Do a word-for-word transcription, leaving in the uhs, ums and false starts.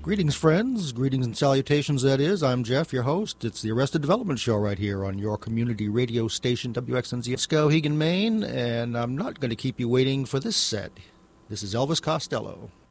Greetings, friends. Greetings and salutations, that is. I'm Jeff, your host. It's the Arrested Development Show right here on your community radio station, W X N Z Skowhegan, Maine, and I'm not going to keep you waiting for this set. This is Elvis Costello.